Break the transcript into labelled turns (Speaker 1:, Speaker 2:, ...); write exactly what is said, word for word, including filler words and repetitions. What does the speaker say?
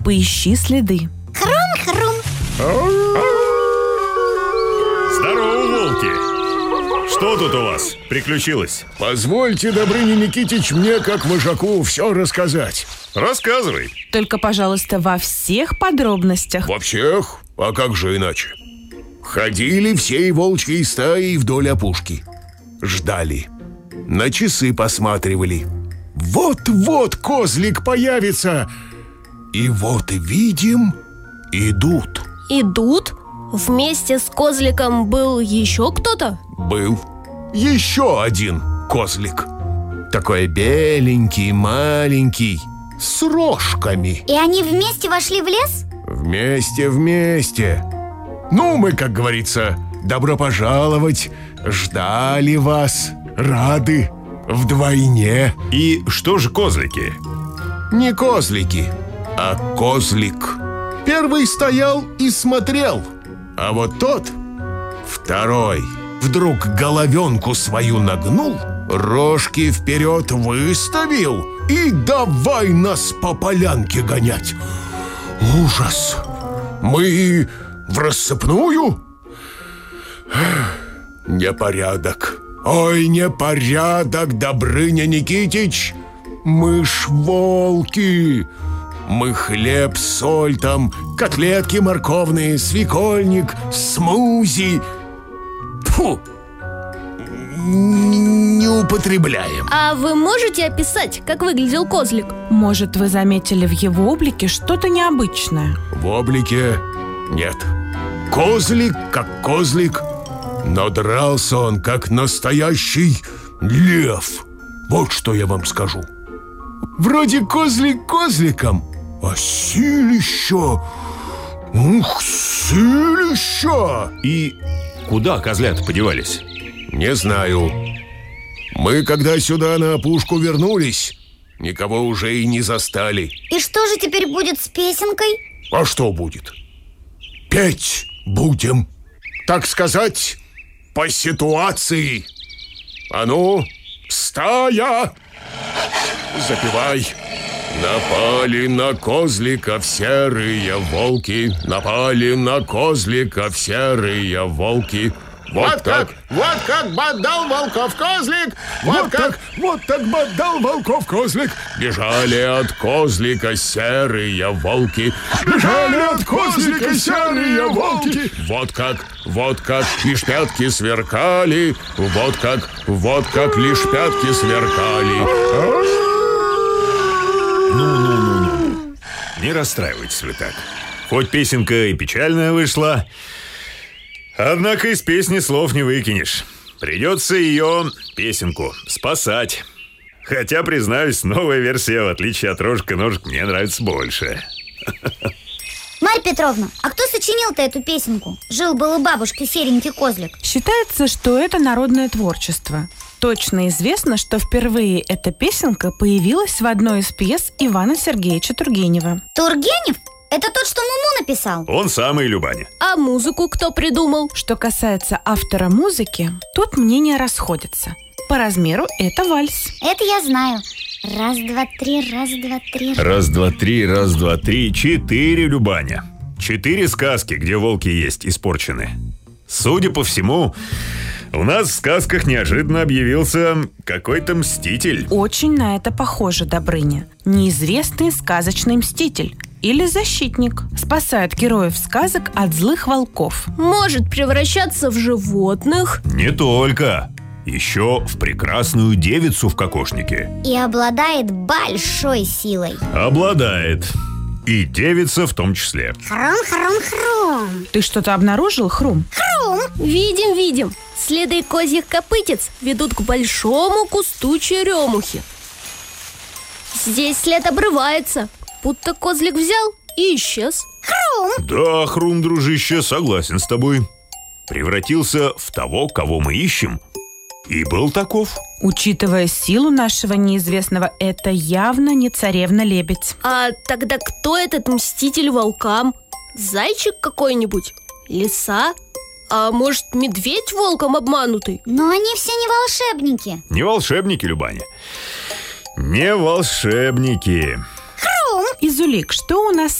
Speaker 1: поищи следы.
Speaker 2: Хрум-хрум.
Speaker 3: Здорово, волки! Что тут у вас приключилось?
Speaker 4: Позвольте, Добрыня Никитич, мне, как вожаку, все рассказать.
Speaker 3: Рассказывай.
Speaker 1: Только, пожалуйста, во всех подробностях.
Speaker 4: Во всех? А как же иначе? Ходили всей волчьей стаей вдоль опушки. Ждали. На часы посматривали. Вот-вот козлик появится. И вот видим, идут.
Speaker 2: Идут? Вместе с козликом был еще кто-то?
Speaker 4: Был еще один козлик. Такой беленький, маленький, с рожками.
Speaker 2: И они вместе вошли в лес?
Speaker 4: Вместе, вместе. Ну, мы, как говорится, добро пожаловать. Ждали вас, рады вдвойне.
Speaker 3: И что же козлики?
Speaker 4: Не козлики, а козлик. Первый стоял и смотрел. А вот тот, второй, вдруг головенку свою нагнул, рожки вперед выставил и давай нас по полянке гонять. Ужас! Мы в рассыпную? Непорядок. Ой, непорядок, Добрыня Никитич. Мы ж волки. Мы хлеб, соль там, котлетки морковные, свекольник, смузи. Тьфу! Не употребляем.
Speaker 2: А вы можете описать, как выглядел козлик?
Speaker 1: Может, вы заметили в его облике что-то необычное?
Speaker 4: В облике нет. Козлик как козлик, но дрался он как настоящий лев. Вот что я вам скажу. Вроде козлик козликом, а силища! Ух, силища!
Speaker 3: И куда козлята подевались?
Speaker 4: Не знаю. Мы, когда сюда на опушку вернулись, никого уже и не застали.
Speaker 2: И что же теперь будет с песенкой?
Speaker 4: А что будет? Петь будем. Так сказать, по ситуации. А ну, стая! Запевай. Напали на козликов серые волки. Напали на козликов серые волки. Вот, вот как, как, вот как бодал волков козлик. Вот, вот как, вот так бодал волков козлик. Бежали от козлика серые волки. Бежали от козлика серые волки. Вот как, вот как лишь пятки сверкали. Вот как, вот как лишь пятки сверкали.
Speaker 3: Ну-ну-ну-ну. Не расстраивайтесь вы так. Хоть песенка и печальная вышла, однако из песни слов не выкинешь. Придется ее, песенку, спасать. Хотя, признаюсь, новая версия, в отличие от рожек и ножек, мне нравится больше.
Speaker 2: Марья Петровна, а кто сочинил-то эту песенку? Жил-был у бабушки серенький козлик.
Speaker 1: Считается, что это народное творчество. Точно известно, что впервые эта песенка появилась в одной из пьес Ивана Сергеевича Тургенева.
Speaker 2: Тургенев? Это тот, что Муму написал?
Speaker 3: Он самый, Любаня.
Speaker 2: А музыку кто придумал?
Speaker 1: Что касается автора музыки, тут мнения расходятся. По размеру это вальс.
Speaker 2: Это я знаю. Раз, два, три, раз, два, три.
Speaker 3: Раз, два, три, раз, два, три, четыре, Любаня. Четыре сказки, где волки есть, испорчены. Судя по всему, у нас в сказках неожиданно объявился какой-то мститель.
Speaker 1: Очень на это похоже, Добрыня. Неизвестный сказочный мститель или защитник. Спасает героев сказок от злых волков.
Speaker 2: Может превращаться в животных.
Speaker 3: Не только. Еще в прекрасную девицу в кокошнике.
Speaker 2: И обладает большой силой.
Speaker 3: Обладает. И девица в том числе.
Speaker 2: Хрум-хрум-хрум.
Speaker 1: Ты что-то обнаружил, Хрум?
Speaker 2: Хрум. Видим, видим. Следы козьих копытец ведут к большому кусту черемухи. Здесь след обрывается, будто козлик взял и исчез. Хрум.
Speaker 3: Да, Хрум, дружище, согласен с тобой. Превратился в того, кого мы ищем, и был таков.
Speaker 1: Учитывая силу нашего неизвестного, это явно не царевна-лебедь.
Speaker 2: А тогда кто этот мститель волкам? Зайчик какой-нибудь? Лиса? А может, медведь волком обманутый? Но они все не волшебники.
Speaker 3: Не волшебники, Любаня. Не волшебники.
Speaker 1: Изулик, что у нас